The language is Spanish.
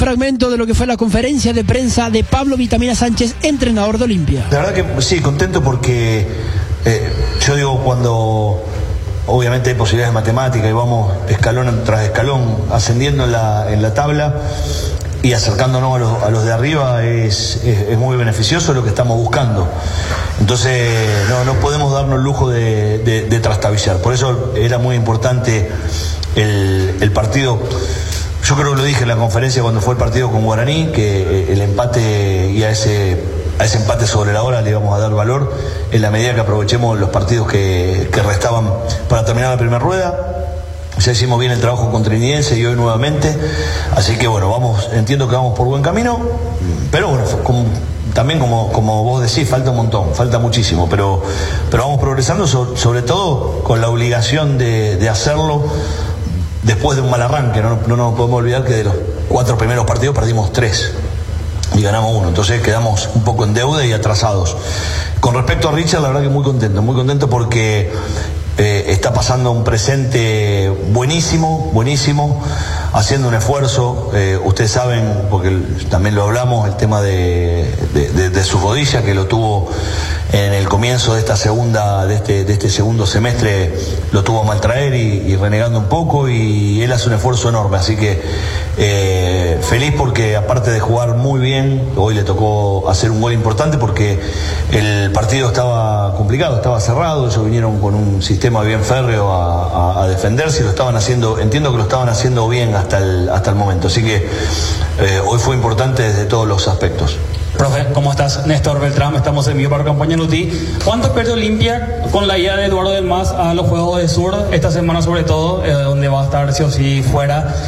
fragmento de lo que fue la conferencia de prensa de Pablo Vitamina Sánchez, entrenador de Olimpia. La verdad que sí, contento porque yo digo, cuando obviamente hay posibilidades matemáticas y vamos escalón tras escalón ascendiendo en la tabla y acercándonos a los de arriba, es muy beneficioso lo que estamos buscando. Entonces no podemos darnos el lujo de trastabillar. Por eso era muy importante el partido. Yo creo que lo dije en la conferencia cuando fue el partido con Guaraní, que el empate y a ese empate sobre la hora le íbamos a dar valor en la medida que aprovechemos los partidos que restaban para terminar la primera rueda. Ya hicimos bien el trabajo con Trinidense y hoy nuevamente, así que bueno, entiendo que vamos por buen camino, pero bueno, también como vos decís, falta un montón, falta muchísimo, pero vamos progresando, sobre todo con la obligación de hacerlo después de un mal arranque. No nos podemos olvidar que de los 4 primeros partidos perdimos 3 y ganamos 1, entonces quedamos un poco en deuda y atrasados. Con respecto a Richard, la verdad que muy contento porque está pasando un presente buenísimo, haciendo un esfuerzo. Ustedes saben, porque también lo hablamos, el tema de su rodilla, que lo tuvo en el comienzo de esta de este segundo semestre, lo tuvo a maltraer y renegando un poco, y él hace un esfuerzo enorme, así que feliz porque aparte de jugar muy bien, hoy le tocó hacer un gol importante porque el partido estaba complicado, estaba cerrado, ellos vinieron con un sistema bien férreo a defenderse y lo estaban haciendo, entiendo que lo estaban haciendo bien hasta el momento, así que hoy fue importante desde todos los aspectos. Profe, ¿cómo estás? Néstor Beltrán, estamos en vivo para Campaña Nutí. ¿Cuánto pierde Olimpia con la ida de Eduardo del Mas a los Juegos de Sur esta semana, sobre todo, donde va a estar sí o sí fuera?